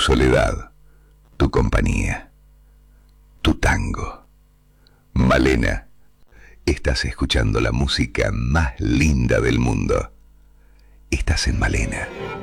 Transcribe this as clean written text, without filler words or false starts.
soledad, tu compañía, tu tango. Malena, estás escuchando la música más linda del mundo. Estás en Malena.